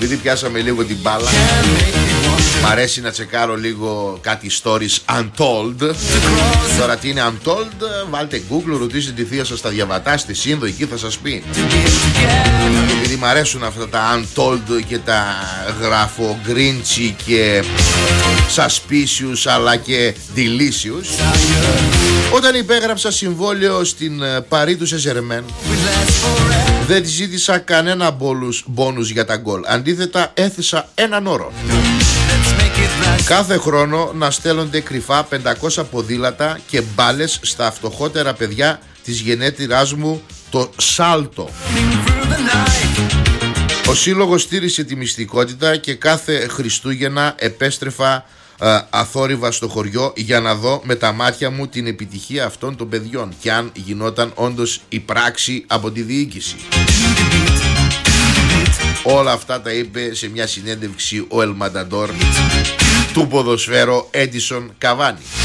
επειδή πιάσαμε λίγο την μπάλα, μ' αρέσει να τσεκάρω λίγο κάτι stories untold. Τώρα τι είναι untold? Βάλτε Google, ρωτήστε τη θεία σας στα διαβατά στη Σύνδο, εκεί θα σας πει. Επειδή μ' αρέσουν αυτά τα untold και τα γράφω Grinch και suspicious αλλά και delicious. Όταν υπέγραψα συμβόλαιο στην Paris Saint-Germain, δεν τη ζήτησα κανένα μπόνους για τα γκολ. Αντίθετα έθεσα έναν όρο: κάθε χρόνο να στέλνονται κρυφά 500 ποδήλατα και μπάλες στα φτωχότερα παιδιά της γενέτειράς μου, το Σάλτο. Ο σύλλογος στήρισε τη μυστικότητα και κάθε Χριστούγεννα επέστρεφα αθόρυβα στο χωριό για να δω με τα μάτια μου την επιτυχία αυτών των παιδιών και αν γινόταν όντως η πράξη από τη διοίκηση. Όλα αυτά τα είπε σε μια συνέντευξη ο Ελ Μανταντόρ του ποδοσφαίρου Έντισον Καβάνι.